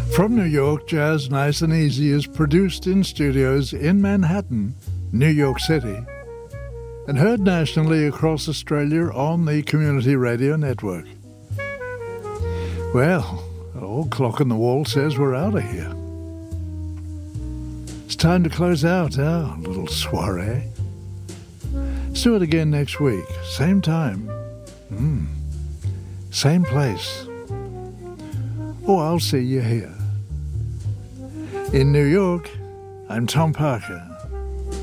From New York, Jazz Nice and Easy is produced in studios in Manhattan, New York City, and heard nationally across Australia on the Community Radio Network. Well, an old clock on the wall says we're out of here. It's time to close out our little soiree. Let's do it again next week, same time, same place. Or I'll see you here. In New York, I'm Tom Parker.